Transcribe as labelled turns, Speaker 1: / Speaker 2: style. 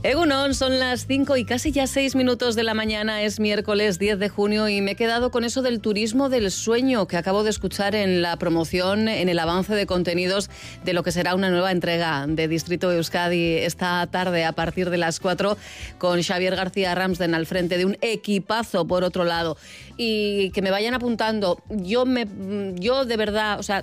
Speaker 1: Egunon, son las 5 y casi ya 6 minutos de la mañana, es miércoles 10 de junio y me he quedado con eso del turismo del sueño que acabo de escuchar en la promoción, en el avance de contenidos de lo que será una nueva entrega de Distrito Euskadi esta tarde a partir de las 4 con Xavier García Ramsden al frente de un equipazo por otro lado. Y que me vayan apuntando, yo de verdad, o sea,